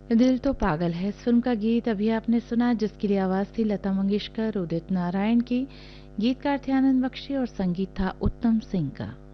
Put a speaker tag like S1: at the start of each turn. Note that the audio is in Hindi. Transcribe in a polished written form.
S1: दिल तो पागल है इस फिल्म का गीत अभी आपने सुना, जिसके लिए आवाज थी लता मंगेशकर, उदित नारायण की, गीतकार थे आनंद बख्शी और संगीत था उत्तम सिंह का।